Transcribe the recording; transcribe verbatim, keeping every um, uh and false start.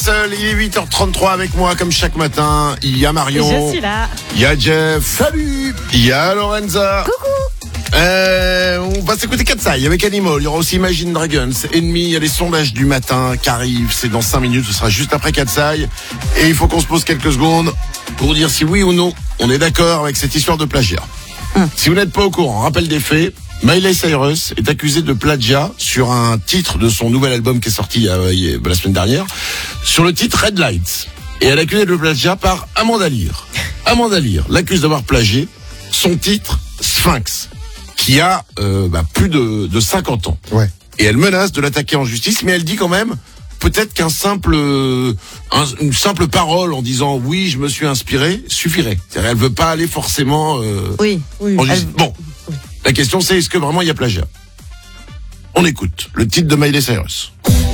Seul, il est huit heures trente-trois avec moi comme chaque matin. Il y a Marion. Je suis là. Il y a Jeff. Salut. Il y a Lorenza. Coucou. Euh, on va s'écouter Katsai avec Animal. Il y aura aussi Imagine Dragons. Ennemi, il y a les sondages du matin qui arrivent. C'est dans cinq minutes. Ce sera juste après Katsai. Et il faut qu'on se pose quelques secondes pour dire si oui ou non on est d'accord avec cette histoire de plagiat. Hum. Si vous n'êtes pas au courant, rappel des faits. Miley Cyrus est accusée de plagiat sur un titre de son nouvel album qui est sorti euh, la semaine dernière, sur le titre Red Lights. Et elle est accusée de plagiat par Amanda Lear. Amanda Lear l'accuse d'avoir plagié son titre Sphinx, qui a euh, bah, plus de, de cinquante ans. Ouais. Et elle menace de l'attaquer en justice, mais elle dit quand même peut-être qu'un simple, euh, un, une simple parole en disant oui, je me suis inspiré suffirait. C'est-à-dire, elle veut pas aller forcément euh, Oui, oui. en justice. Elle... Bon. La question c'est, est-ce que vraiment il y a plagiat? On écoute le titre de Miley Cyrus.